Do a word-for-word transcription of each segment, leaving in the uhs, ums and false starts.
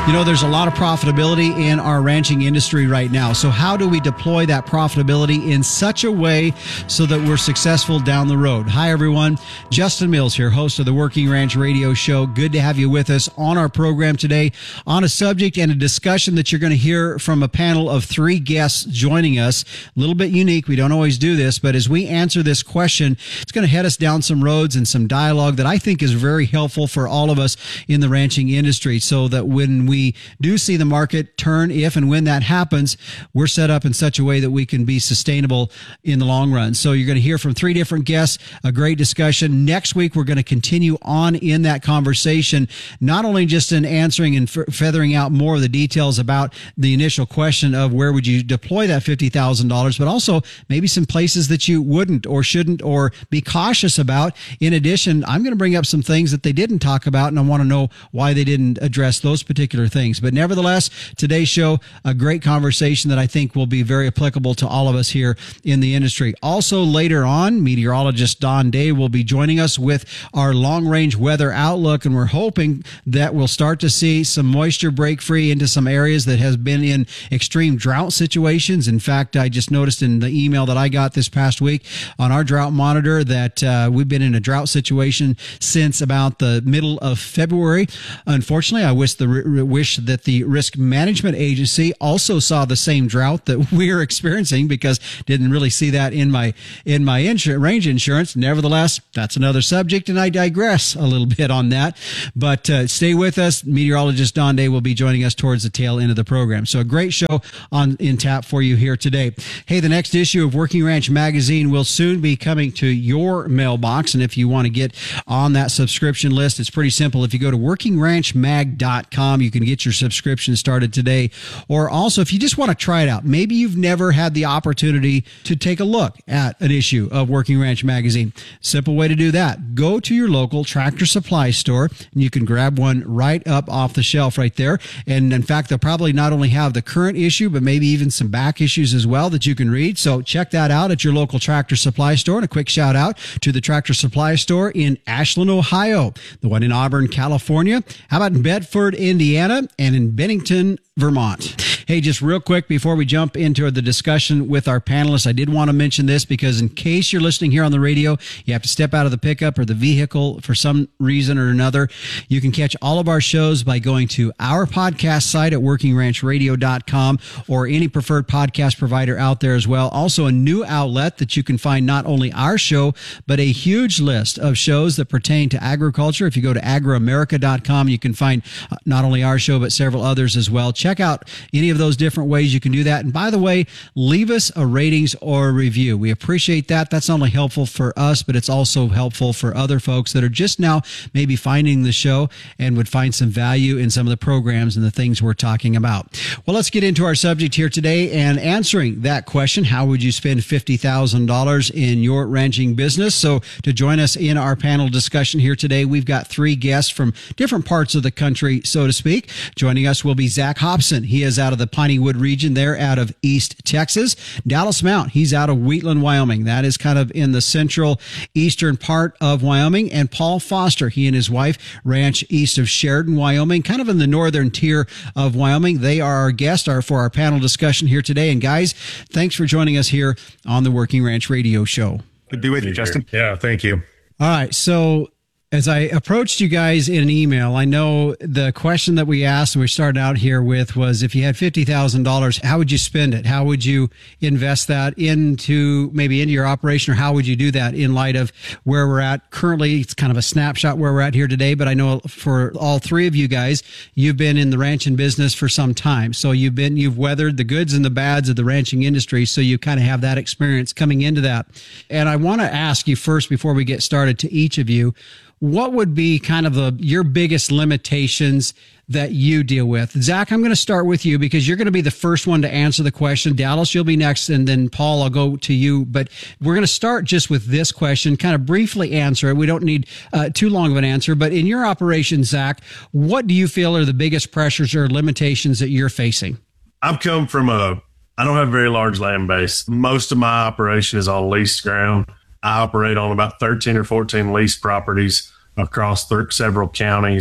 You know, there's a lot of profitability in our ranching industry right now. So how do we deploy that profitability in such a way so that we're successful down the road? Hi, everyone. Justin Mills here, host of the Working Ranch Radio Show. Good to have you with us on our program today on a subject and a discussion that you're going to hear from a panel of three guests joining us. A little bit unique. We don't always do this, but as we answer this question, it's going to head us down some roads and some dialogue that I think is very helpful for all of us in the ranching industry, so that when we we do see the market turn, if and when that happens, we're set up in such a way that we can be sustainable in the long run. So you're going to hear from three different guests, a great discussion. Next week, we're going to continue on in that conversation, not only just in answering and f- feathering out more of the details about the initial question of where would you deploy that fifty thousand dollars, but also maybe some places that you wouldn't or shouldn't or be cautious about. In addition, I'm going to bring up some things that they didn't talk about, and I want to know why they didn't address those particular things. But nevertheless, today's show, a great conversation that I think will be very applicable to all of us here in the industry. Also, later on, meteorologist Don Day will be joining us with our long-range weather outlook, and we're hoping that we'll start to see some moisture break free into some areas that has been in extreme drought situations. In fact, I just noticed in the email that I got this past week on our drought monitor that uh, we've been in a drought situation since about the middle of February. Unfortunately, I wish the wish that the Risk Management Agency also saw the same drought that we're experiencing, because didn't really see that in my in my insur- range insurance. Nevertheless, that's another subject, and I digress a little bit on that. But uh, stay with us. Meteorologist Don Day will be joining us towards the tail end of the program. So a great show on in tap for you here today. Hey, the next issue of Working Ranch Magazine will soon be coming to your mailbox, and if you want to get on that subscription list, it's pretty simple. If you go to working ranch mag dot com, you can get your subscription started today. Or also, if you just want to try it out, maybe you've never had the opportunity to take a look at an issue of Working Ranch Magazine. Simple way to do that. Go to your local Tractor Supply store, and you can grab one right up off the shelf right there. And in fact, they'll probably not only have the current issue, but maybe even some back issues as well that you can read. So check that out at your local Tractor Supply store. And a quick shout out to the Tractor Supply store in Ashland, Ohio, the one in Auburn, California. How about in Bedford, Indiana, and in Bennington, Vermont? Hey, just real quick before we jump into the discussion with our panelists, I did want to mention this because in case you're listening here on the radio, you have to step out of the pickup or the vehicle for some reason or another. You can catch all of our shows by going to our podcast site at working ranch radio dot com or any preferred podcast provider out there as well. Also, a new outlet that you can find not only our show, but a huge list of shows that pertain to agriculture. If you go to agro america dot com, you can find not only our show, but several others as well. Check out any of those different ways you can do that. And by the way, leave us a ratings or a review. We appreciate that. That's not only helpful for us, but it's also helpful for other folks that are just now maybe finding the show and would find some value in some of the programs and the things we're talking about. Well, let's get into our subject here today and answering that question. How would you spend fifty thousand dollars in your ranching business? So to join us in our panel discussion here today, we've got three guests from different parts of the country, so to speak. Joining us will be Zach Hobson. He is out of the Pineywood region there out of East Texas. Dallas Mount, he's out of Wheatland, Wyoming. That is kind of in the central eastern part of Wyoming. And Paul Foster, he and his wife ranch east of Sheridan, Wyoming, kind of in the northern tier of Wyoming. They are our guests are for our panel discussion here today. And guys, thanks for joining us here on the Working Ranch Radio Show. Good to be with you, Justin. Yeah, thank you. All right, so as I approached you guys in an email, I know the question that we asked and we started out here with was, if you had fifty thousand dollars, how would you spend it? How would you invest that into maybe into your operation, or how would you do that in light of where we're at currently? It's kind of a snapshot where we're at here today, but I know for all three of you guys, you've been in the ranching business for some time. So you've been, you've weathered the goods and the bads of the ranching industry. So you kind of have that experience coming into that. And I want to ask you first, before we get started, to each of you, what would be kind of the, your biggest limitations that you deal with? Zach, I'm going to start with you because you're going to be the first one to answer the question. Dallas, you'll be next. And then Paul, I'll go to you. But we're going to start just with this question, kind of briefly answer it. We don't need uh, too long of an answer. But in your operation, Zach, what do you feel are the biggest pressures or limitations that you're facing? I've come from a, I don't have a very large land base. Most of my operation is on leased ground. I operate on about thirteen or fourteen leased properties across th- several counties.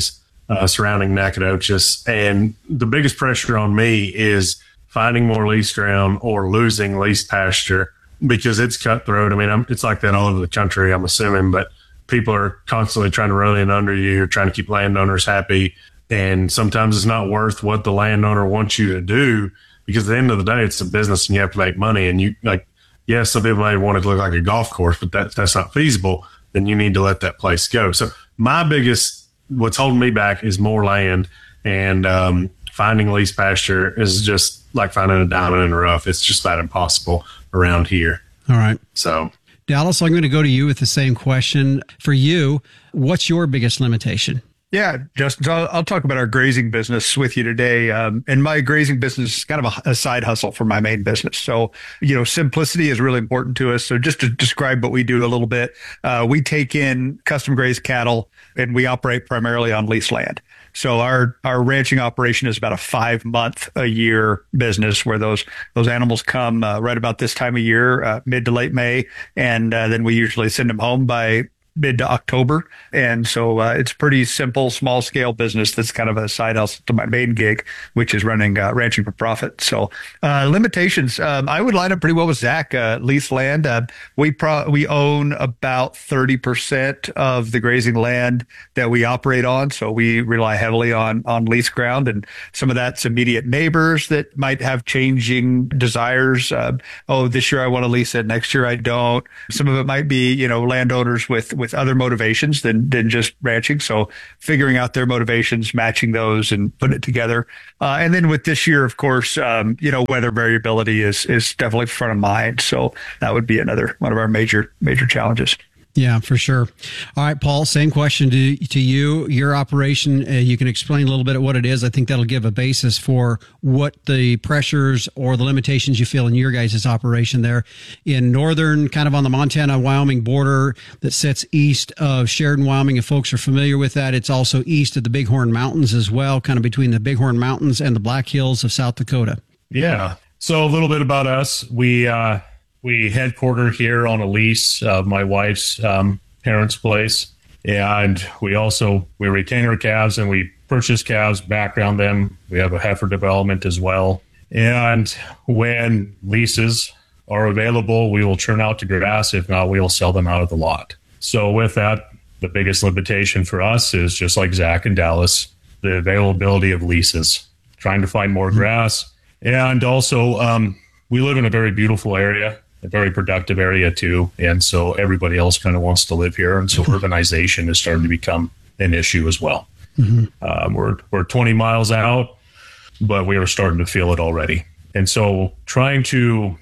uh, surrounding Nacogdoches. And the biggest pressure on me is finding more leased ground or losing leased pasture because it's cutthroat. I mean, I'm, it's like that all over the country, I'm assuming, but people are constantly trying to run in under you. You're trying to keep landowners happy. And sometimes it's not worth what the landowner wants you to do because at the end of the day, it's a business and you have to make money. And you like, yes, some people may want it to look like a golf course, but that, that's not feasible. Then you need to let that place go. So my biggest, what's holding me back is more land, and um, finding leased pasture is just like finding a diamond in the rough. It's just about impossible around here. All right. So Dallas, I'm going to go to you with the same question. For you, what's your biggest limitation? Yeah, Justin, so I'll, I'll talk about our grazing business with you today. Um, and my grazing business is kind of a, a side hustle for my main business. So, you know, simplicity is really important to us. So just to describe what we do a little bit, uh, we take in custom grazed cattle and we operate primarily on leased land. So our, our ranching operation is about a five month a year business where those, those animals come uh, right about this time of year, uh, mid to late May. And uh, then we usually send them home by mid to October. And so uh, it's pretty simple, small scale business that's kind of a side hustle to my main gig, which is running uh, ranching for profit. So uh, limitations, um, I would line up pretty well with Zach. Uh, leased land, uh, we pro- we own about thirty percent of the grazing land that we operate on. So we rely heavily on, on leased ground, and some of that's immediate neighbors that might have changing desires. Uh, oh, this year I want to lease it. Next year I don't. Some of it might be, you know, landowners with with other motivations than, than just ranching. So figuring out their motivations, matching those and putting it together. Uh, and then with this year, of course, um, you know, weather variability is, is definitely front of mind. So that would be another one of our major, major challenges. Yeah, for sure. All right, Paul, same question to to you. Your operation, uh, you can explain a little bit of what it is. I think that'll give a basis for what the pressures or the limitations you feel in your guys' operation there in northern, kind of on the Montana-Wyoming border that sits east of Sheridan, Wyoming. If folks are familiar with that, it's also east of the Bighorn Mountains as well, kind of between the Bighorn Mountains and the Black Hills of South Dakota. Yeah. So a little bit about us. We, uh, We headquarter here on a lease of my wife's um, parents' place. And we also, we retain our calves and we purchase calves, background them. We have a heifer development as well. And when leases are available, we will turn out to grass. If not, we will sell them out of the lot. So with that, the biggest limitation for us is just like Zach and Dallas, the availability of leases, trying to find more grass. And also, um, we live in a very beautiful area, a very productive area too. And so everybody else kind of wants to live here. And so urbanization is starting to become an issue as well. Mm-hmm. Um, we're, we're twenty miles out, but we are starting to feel it already. And so trying to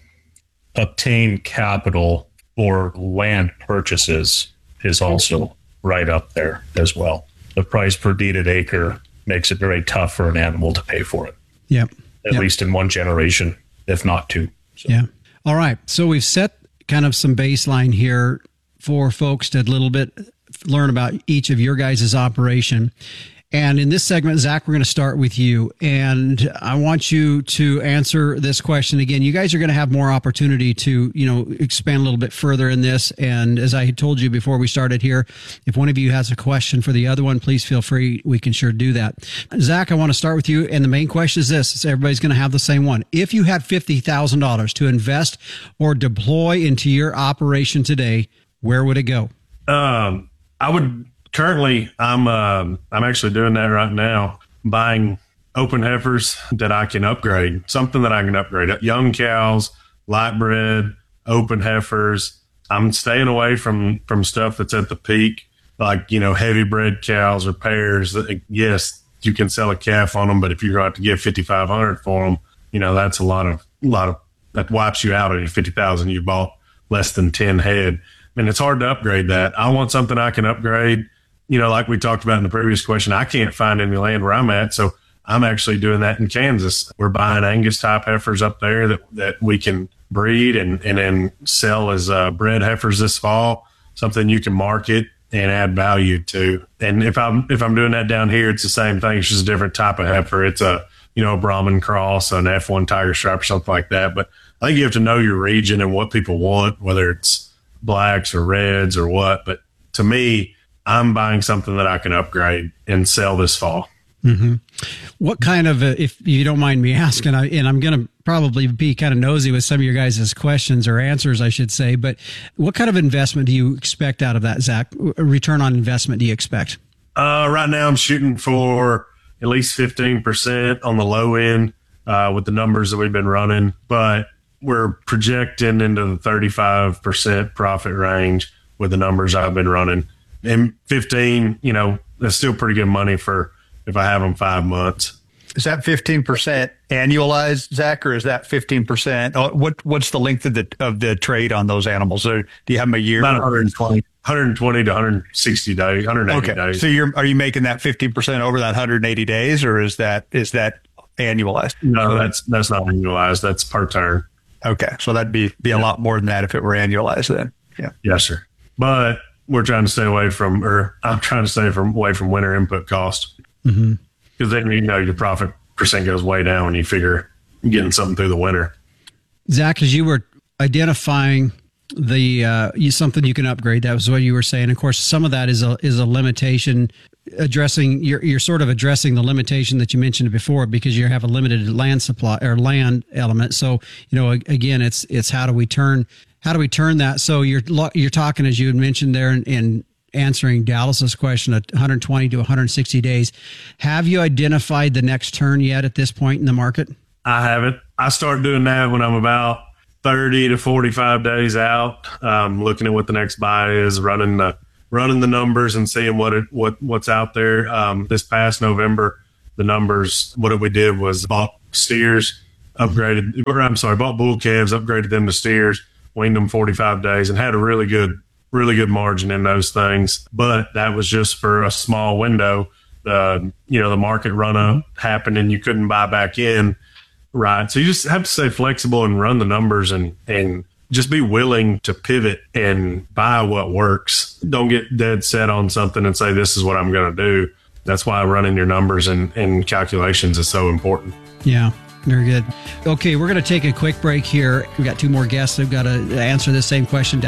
obtain capital for land purchases is also right up there as well. The price per deeded acre makes it very tough for an animal to pay for it. Yep. At yep. least in one generation, if not two. So. Yeah. All right. So we've set kind of some baseline here for folks to a little bit learn about each of your guys' operation. And in this segment, Zach, we're going to start with you. And I want you to answer this question again. You guys are going to have more opportunity to, you know, expand a little bit further in this. And as I told you before we started here, if one of you has a question for the other one, please feel free. We can sure do that. Zach, I want to start with you. And the main question is this. So everybody's going to have the same one. If you had fifty thousand dollars to invest or deploy into your operation today, where would it go? Um, I would... Currently, I'm um, I'm actually doing that right now, buying open heifers that I can upgrade, something that I can upgrade. Young cows, light bred, open heifers. I'm staying away from, from stuff that's at the peak, like, you know, heavy bred cows or pairs. Yes, you can sell a calf on them, but if you're going to have to give fifty-five hundred dollars for them, you know, that's a lot of, a lot of, that wipes you out of your fifty thousand dollars. You bought less than ten head. I mean, it's hard to upgrade that. I want something I can upgrade. You know, like we talked about in the previous question, I can't find any land where I'm at. So I'm actually doing that in Kansas. We're buying Angus type heifers up there that, that we can breed and, and then sell as uh, bred heifers this fall, something you can market and add value to. And if I'm, if I'm doing that down here, it's the same thing. It's just a different type of heifer. It's a, you know, a Brahman cross, an F one Tiger Stripe or something like that. But I think you have to know your region and what people want, whether it's blacks or reds or what. But to me, I'm buying something that I can upgrade and sell this fall. Mm-hmm. What kind of, uh, if you don't mind me asking, I, and I'm going to probably be kind of nosy with some of your guys' questions or answers, I should say, but what kind of investment do you expect out of that, Zach? A return on investment do you expect? Uh, right now I'm shooting for at least fifteen percent on the low end uh, with the numbers that we've been running, but we're projecting into the thirty-five percent profit range with the numbers I've been running. And fifteen, you know, that's still pretty good money for if I have them five months. Is that fifteen percent annualized, Zach, or is that fifteen percent? Oh, what What's the length of the of the trade on those animals? Or do you have them a year? About one hundred twenty, one hundred twenty to one hundred sixty days, one hundred eighty okay. days. So you're are you making that fifteen percent over that one hundred eighty days, or is that is that annualized? No, that's that's not annualized. That's per turn. Okay, so that'd be be a lot more than that if it were annualized then. Yeah. Yes, sir. But we're trying to stay away from, or I'm trying to stay from away from winter input cost. Because mm-hmm. then, you know, your profit percent goes way down when you figure you're getting something through the winter. Zach, as you were identifying the uh, you, something you can upgrade, that was what you were saying. Of course, some of that is a is a limitation. Addressing you're you're sort of addressing the limitation that you mentioned before because you have a limited land supply or land element. So you know, again, it's it's how do we turn how do we turn that? So you're you're talking, as you had mentioned there, in, in answering Dallas's question, at one hundred twenty to one hundred sixty days. Have you identified the next turn yet at this point in the market? I haven't. I start doing that when I'm about thirty to forty-five days out, um, looking at what the next buy is, running the running the numbers and seeing what it, what what's out there. Um, this past November, the numbers, what we did was bought steers, upgraded, or I'm sorry, bought bull calves, upgraded them to steers, weaned them forty-five days, and had a really good, really good margin in those things. But that was just for a small window. The you know the market run up happened, and you couldn't buy back in. Right. So you just have to stay flexible and run the numbers and, and just be willing to pivot and buy what works. Don't get dead set on something and say, this is what I'm going to do. That's why running your numbers and, and calculations is so important. Yeah, very good. Okay, we're going to take a quick break here. We've got two more guests who've got to answer this same question.